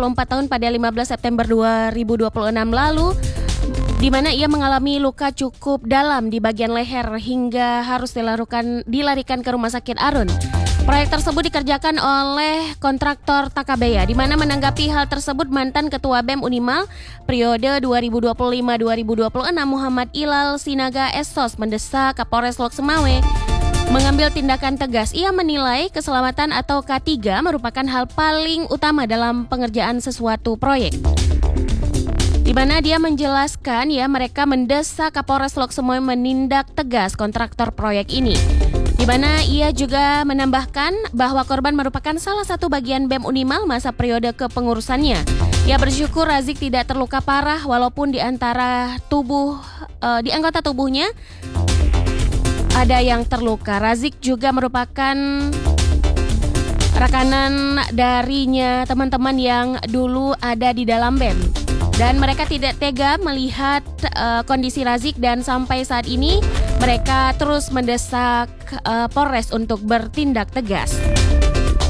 24 tahun pada 15 September 2026 lalu, di mana ia mengalami luka cukup dalam di bagian leher hingga harus dilarikan ke Rumah Sakit Arun. Proyek tersebut dikerjakan oleh kontraktor Takabeya, di mana menanggapi hal tersebut mantan Ketua BEM Unimal periode 2025-2026 Muhammad Ilal Sinaga Essos mendesak Kapolres Lok Sumawe mengambil tindakan tegas. Ia menilai keselamatan atau K3 merupakan hal paling utama dalam pengerjaan sesuatu proyek. Di mana dia menjelaskan mereka mendesak Kapolres Lok Sumawe menindak tegas kontraktor proyek ini. Di mana ia juga menambahkan bahwa korban merupakan salah satu bagian BEM Unimal masa periode kepengurusannya. Ia bersyukur Razik tidak terluka parah walaupun di anggota tubuhnya ada yang terluka. Razik juga merupakan rekanan darinya teman-teman yang dulu ada di dalam BEM. Dan mereka tidak tega melihat kondisi Razik dan sampai saat ini mereka terus mendesak Polres untuk bertindak tegas.